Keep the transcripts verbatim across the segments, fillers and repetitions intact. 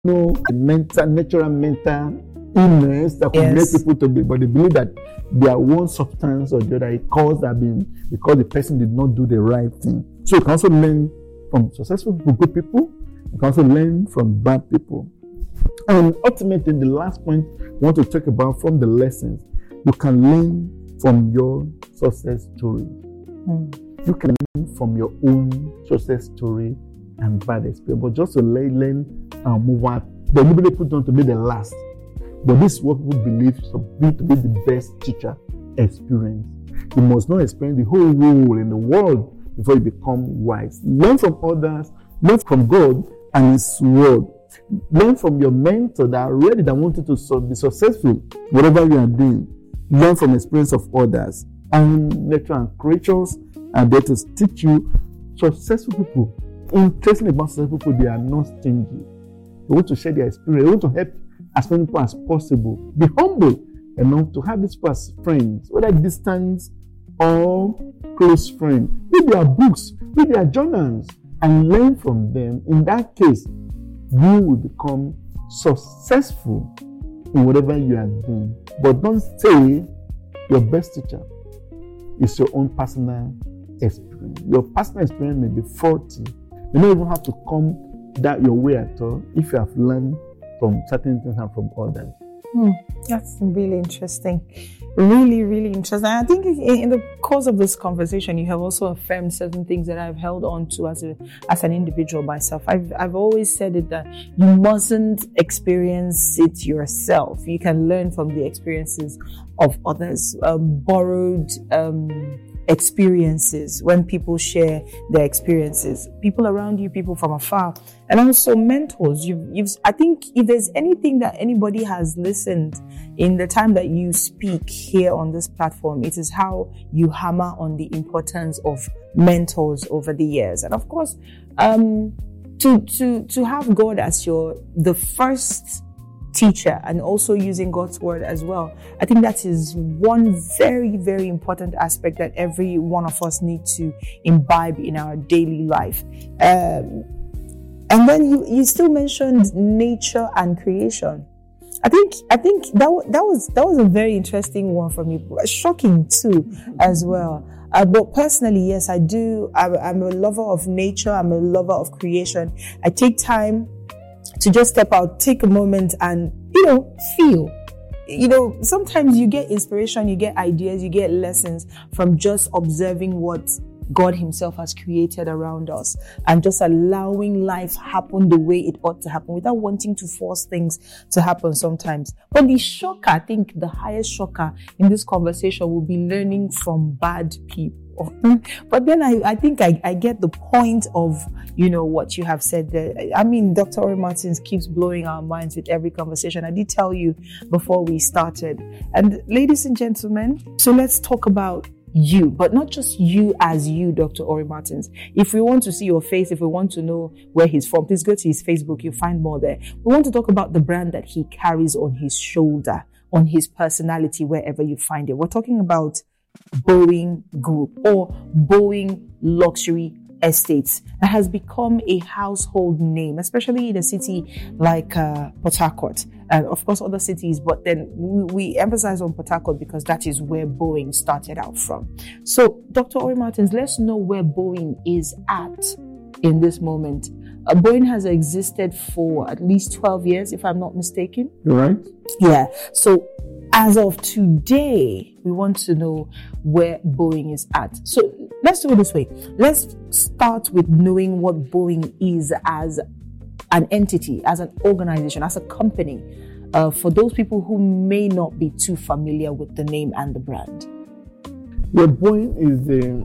know a mental, natural mental illness that could Yes. make people to be, but they believe that there are one substance or the other it caused that being because the person did not do the right thing. So you can also learn from successful people, good people. You can also learn from bad people. And ultimately, the last point I want to talk about from the lessons, you can learn from your success story. Mm. You can learn from your own success story and bad experience. But just to learn, learn and move on, deliberately put on to be the last. But this is what people believe to be, to be the best teacher experience. You must not experience the whole world in the world before you become wise. Learn from others, learn from God and His word. Learn from your mentor that are ready, that want you to be successful, whatever you are doing. Learn from the experience of others. And nature and creatures are there to teach you. Successful people, interesting about successful people, they are not stingy. They want to share their experience. They want to help as many people as possible. Be humble enough to have these people as friends, whether distant or close friends. Read their books, read their journals, and learn from them. In that case, you will become successful in whatever you are doing. But don't say your best teacher is your own personal experience. Your personal experience may be faulty. You don't even have to come that your way at all if you have learned from certain things and from others. Hmm, that's really interesting. Really, really interesting. I think in the course of this conversation, you have also affirmed certain things that I've held on to as a as an individual myself. I've I've always said it that you mustn't experience it yourself. You can learn from the experiences of others, um, borrowed um, experiences. When people share their experiences, people around you, people from afar, and also mentors. You've, you've. I think if there's anything that anybody has listened in the time that you speak here on this platform, it is how you hammer on the importance of mentors over the years. And of course, um, to to to have God as your the first teacher and also using God's word as well. I think that is one very, very important aspect that every one of us need to imbibe in our daily life. Um, and then you, you still mentioned nature and creation. I think I think that that was that was a very interesting one for me, shocking too as well. Uh, but personally, yes, I do. I, I'm a lover of nature. I'm a lover of creation. I take time to just step out, take a moment, and you know, feel. You know, sometimes you get inspiration, you get ideas, you get lessons from just observing what God Himself has created around us and just allowing life happen the way it ought to happen without wanting to force things to happen sometimes. But the shocker, I think the highest shocker in this conversation will be learning from bad people. But then I, I think I, I get the point of, you know, what you have said there. I mean, Doctor Ori Martins keeps blowing our minds with every conversation. I did tell you before we started. And ladies and gentlemen, so let's talk about you, but not just you as you, Doctor Ori Martins. If we want to see your face, if we want to know where he's from, please go to his Facebook. You'll find more there. We want to talk about the brand that he carries on his shoulder, on his personality, wherever you find it. We're talking about Boeing Group or Boeing Luxury Estates that has become a household name, especially in a city like uh, Port Harcourt and of course other cities. But then we, we emphasize on Port Harcourt because that is where Boeing started out from. So, Doctor Ori Martins, let's know where Boeing is at in this moment. Uh, Boeing has existed for at least twelve years, if I'm not mistaken. You're right. Yeah. So, as of today, we want to know where Boeing is at. So let's do it this way. Let's start with knowing what Boeing is as an entity, as an organization, as a company, uh, for those people who may not be too familiar with the name and the brand. Yeah, Boeing is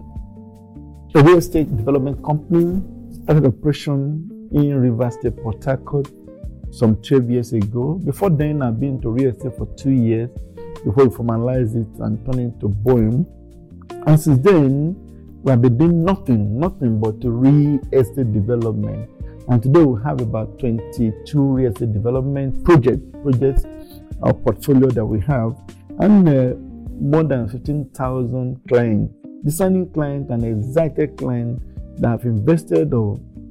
a, a real estate development company, started operation in Rivers State, Port Harcourt, some twelve years ago. Before then, I've been to real estate for two years before we formalized it and turned it to Boeing. And since then, we have been doing nothing, nothing but real estate development. And today we have about twenty-two real estate development project, projects, our portfolio that we have, and uh, more than fifteen thousand clients, discerning clients and excited clients that have invested or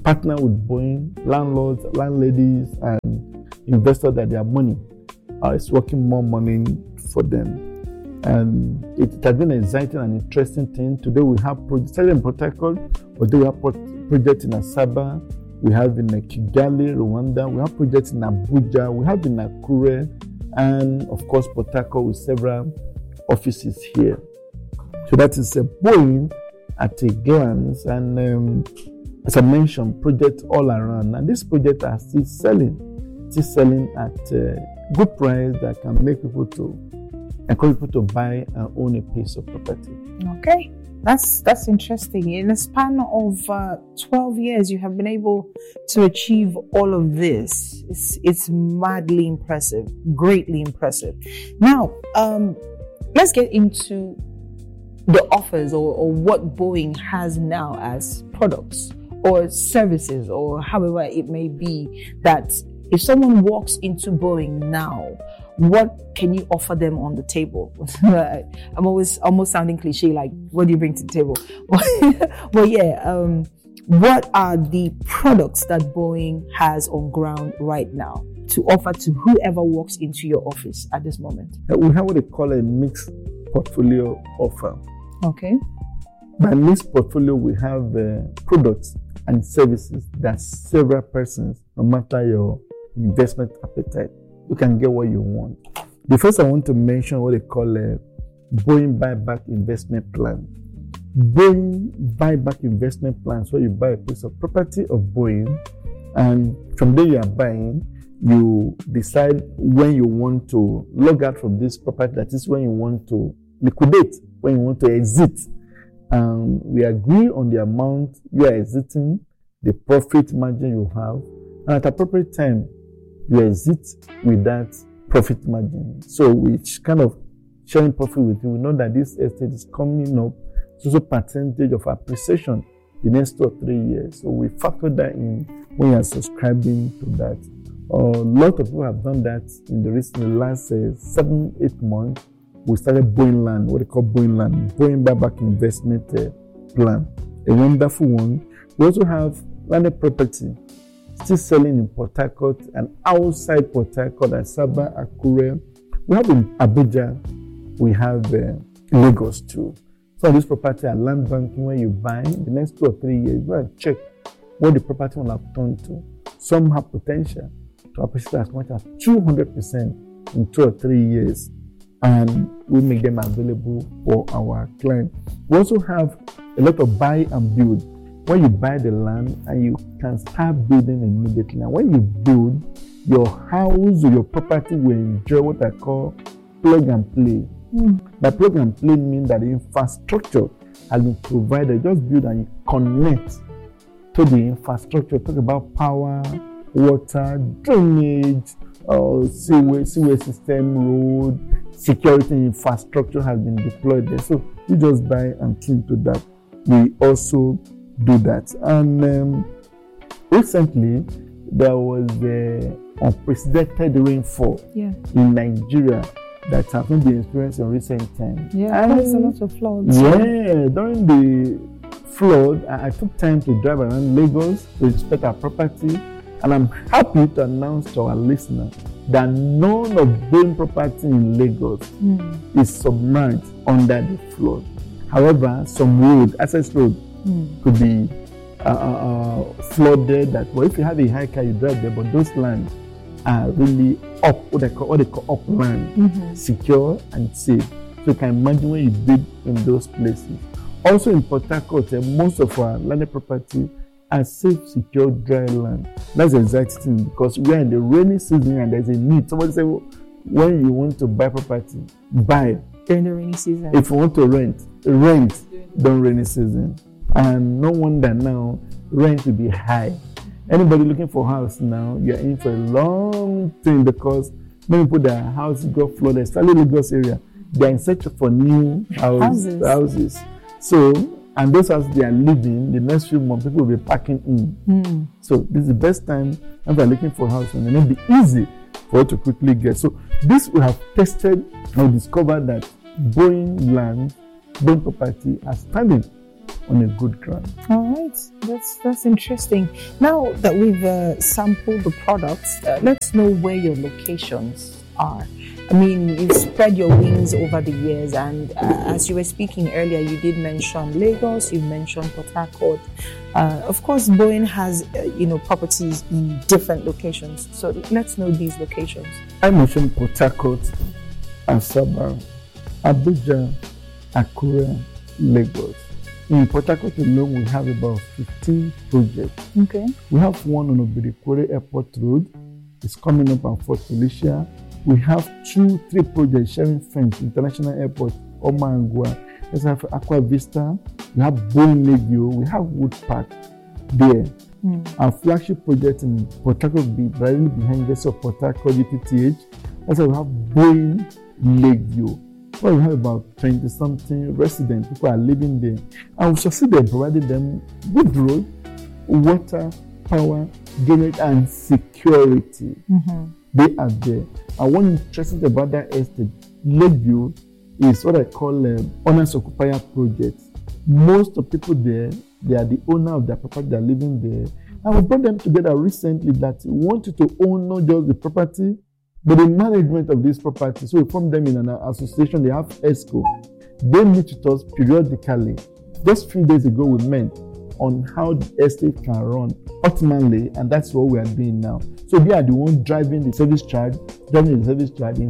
partner with Boeing, landlords, landladies, and investors that their money uh, is working more money for them. And it, it has been an exciting and interesting thing. Today we have projects in Port Harcourt, but we have pro- projects in Asaba, we have in Kigali, Rwanda, we have projects in Abuja, we have in Akure, and of course Port Harcourt with several offices here. So that is a Boeing at a glance, and um, as I mentioned, projects all around. And these projects are still selling, still selling at a good price that can make people to encourage people to buy and own a piece of property. Okay, that's that's interesting. In a span of uh, twelve years, you have been able to achieve all of this. It's it's madly impressive, greatly impressive. Now, um, let's get into the offers or, or what Boeing has now as products or services, or however it may be, that if someone walks into Boeing now, what can you offer them on the table? I'm always almost sounding cliche, like, what do you bring to the table? But yeah, um, what are the products that Boeing has on ground right now to offer to whoever walks into your office at this moment? We have what they call a mixed portfolio offer. Okay. By mixed portfolio, we have uh, products and services that several persons, no matter your investment appetite, you can get what you want. The first, I want to mention what they call a Boeing buyback investment plan. Boeing buyback investment plans, where you buy a piece of property of Boeing, and from there you are buying, you decide when you want to log out from this property. That is when you want to liquidate, when you want to exit. Um, we agree on the amount you are exiting, the profit margin you have, and at appropriate time, you exit with that profit margin. So which kind of sharing profit with you, we know that this estate is coming up, it's also percentage of appreciation the next two or three years. So we factor that in when you are subscribing to that. A uh, lot of people have done that in the recent, the last uh, seven, eight months. We started Boeing Land, what they call Boeing Land, Boeing buyback investment uh, plan, a wonderful one. We also have landed property, still selling in Port Harcourt and outside Port Harcourt, Asaba, Akure. We have in Abuja, we have uh, Lagos too. So this property are land banking, where you buy the next two or three years, you and check what the property will have turned to. Some have potential to appreciate as much as two hundred percent in two or three years. And we make them available for our clients. We also have a lot of buy and build. When you buy the land and you can start building immediately. And when you build, your house or your property will enjoy what I call plug and play. Mm. By plug and play means that the infrastructure has been provided. Just build and you connect to the infrastructure. Talk about power, water, drainage, uh, sewer, sewer system, road, security infrastructure has been deployed there. So you just buy and click to that. We also do that. And um, recently, there was the unprecedented rainfall yeah. in Nigeria that has not been experienced in recent times. Yeah, there's a lot of floods. Yeah, during the flood, I, I took time to drive around Lagos to inspect our property, and I'm happy to announce to our listeners that none of Boeing property in Lagos mm. is submerged under the flood. However, some road, access road, mm. could be uh, uh, flooded. That well, if you have a high car, you drive there, but those lands are really up, what they call, what they call upland, mm-hmm. secure and safe. So you can imagine when you dig in those places. Also in Port Harcourt, most of our landed property are safe, secure, dry land. That's the exact thing, because we are in the rainy season and there's a need. Somebody say, well, when you want to buy property, buy during the rainy season. If you want to rent, rent during rainy season. And no wonder now rent will be high. Anybody looking for a house now, you're in for a long thing, because many people, their house got flooded, especially Lagos area. They're in search for new house, houses. houses. So, and those houses they are living, the next few months, people will be packing in. Mm. So, this is the best time if they're looking for a house, and it may be easy for you to quickly get. So, this we have tested and discovered that Boeing land, Boeing property are standing on a good ground. All right, that's that's interesting. Now that we've uh, sampled the products, uh, let's know where your locations are. I mean, you've spread your wings over the years, and uh, as you were speaking earlier, you did mention Lagos, you mentioned Port Harcourt. Uh, of course, Boeing has, uh, you know, properties in different locations. So let's know these locations. I mentioned Port Harcourt, Asaba, Abuja, Akure, Lagos. In Port Harcourt alone, we have about fifteen projects. Okay. We have one on Obirikwere Airport Road. It's coming up at Fort Felicia. We have two, three projects sharing fence, International Airport, Omangwa. Let's have Aqua Vista. We have Boeing Legio. We have Wood Park there. Mm. Our flagship project in Port Harcourt, directly behind us of Port Harcourt U P T H. That's why we have Boeing Legio. Well, we have about twenty something residents. People are living there. And we succeed in providing them good road, water, power, drainage, and security. Mm-hmm. They are there. And one interesting about that estate, Lakeview, is what I call um, owners occupier projects. Most of people there, they are the owner of their property, they are living there. And we brought them together recently that we wanted to own not just the property, but the management of this property. So we formed them in an association. They have ESCO. They meet with us periodically. Just a few days ago, we met on how the estate can run optimally, and that's what we are doing now. So they are the ones driving the service charge, driving the service charge, in